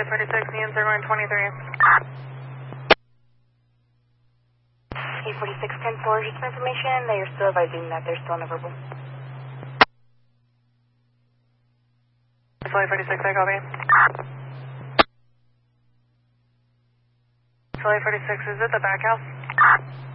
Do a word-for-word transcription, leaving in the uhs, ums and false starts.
Flight forty-six, Ian, they're going twenty-three. eight forty-six, ten four, just some information that you're still advising that they're still unavailable. Flight forty-six, I copy. Flight forty-six, is it the back house?